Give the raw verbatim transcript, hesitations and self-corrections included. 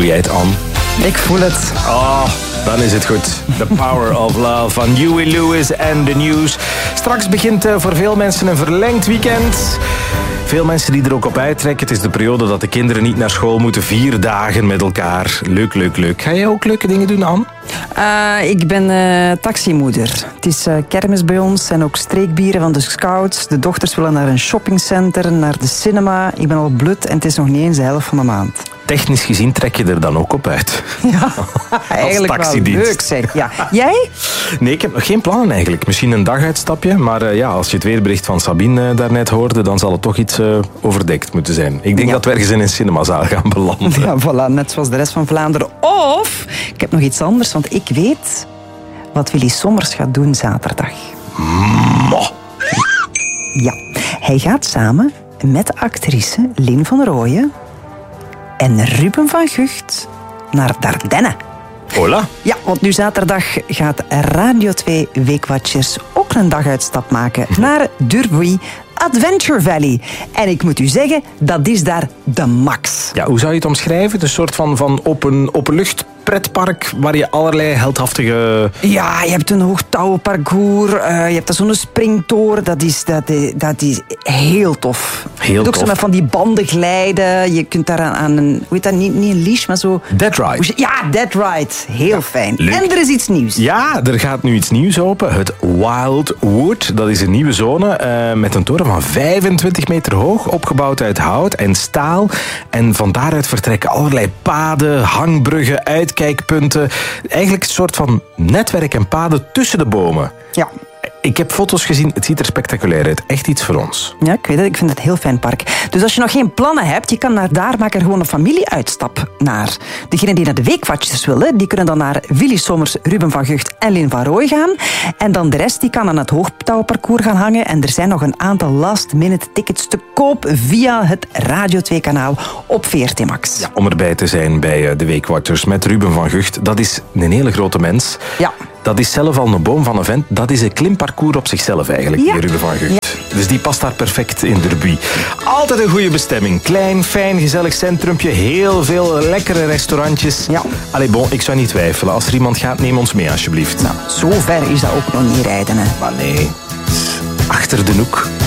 Voel jij het aan? Ik voel het. Oh, dan is het goed. The Power of Love van Huey Lewis en The News. Straks begint voor veel mensen een verlengd weekend. Veel mensen die er ook op uittrekken. Het is de periode dat de kinderen niet naar school moeten. Vier dagen met elkaar. Leuk, leuk, leuk. Ga jij ook leuke dingen doen, Anne? Uh, ik ben uh, taximoeder. Het is uh, kermis bij ons en ook streekbieren van de scouts. De dochters willen naar een shoppingcenter, naar de cinema. Ik ben al blut en het is nog niet eens de helft van de maand. Technisch gezien trek je er dan ook op uit. Ja, eigenlijk wel leuk zeg. Ja. Jij? Nee, ik heb nog geen plannen eigenlijk. Misschien een daguitstapje. Maar uh, ja, als je het weerbericht van Sabine uh, daarnet hoorde, dan zal het toch iets uh, overdekt moeten zijn. Ik denk ja. dat we ergens in een cinemazaal gaan belanden. Ja, voilà, net zoals de rest van Vlaanderen. Of, ik heb nog iets anders, want ik weet wat Willy Sommers gaat doen zaterdag. Mo. Ja, hij gaat samen met de actrice Lien van Rooyen en Ruben van Gucht naar Dardenne. Hola. Ja, want nu zaterdag gaat Radio twee Weekwatchers ook een daguitstap maken naar Durbuy Adventure Valley. En ik moet u zeggen, dat is daar de max. Ja, hoe zou je het omschrijven? Een soort van, van open, openlucht pretpark waar je allerlei heldhaftige... Ja, je hebt een hoogtouwenparcours, uh, je hebt zo'n springtoren, dat is, dat, dat is heel tof. Heel je kunt tof. ook zo met van die banden glijden, je kunt daar aan, aan een, hoe heet dat, niet, niet een leash, maar zo... Dead Ride. Ja, Dead Ride. Heel ja, fijn. Leuk. En er is iets nieuws. Ja, er gaat nu iets nieuws open. Het Wildwood, dat is een nieuwe zone uh, met een toren van vijfentwintig meter hoog, opgebouwd uit hout en staal. En van daaruit vertrekken allerlei paden, hangbruggen, uitkijkpunten. Eigenlijk een soort van netwerk en paden tussen de bomen. Ja. Ik heb foto's gezien, het ziet er spectaculair uit. Echt iets voor ons. Ja, ik weet het. Ik vind het een heel fijn park. Dus als je nog geen plannen hebt, je kan naar daar, maak er gewoon een familieuitstap naar. Degenen die naar de Weekwatchers willen, die kunnen dan naar Willy Sommers, Ruben van Gucht en Lin van Rooij gaan. En dan de rest die kan aan het hoogtouwparcours gaan hangen. En er zijn nog een aantal last-minute tickets te koop via het Radio twee kanaal op V R T Max. Ja, om erbij te zijn bij de Weekwatchers met Ruben van Gucht. Dat is een hele grote mens. Ja. Dat is zelf al een boom van een vent. Dat is een klimparcours op zichzelf eigenlijk, ja. die Ruben van Gucht. Ja. Dus die past daar perfect in Derby. Altijd een goede bestemming. Klein, fijn, gezellig centrumpje. Heel veel lekkere restaurantjes. Ja. Allee, bon, ik zou niet twijfelen. Als er iemand gaat, neem ons mee alsjeblieft. Nou, zo ver is dat ook nog niet rijden, hè. Maar nee, achter de hoek.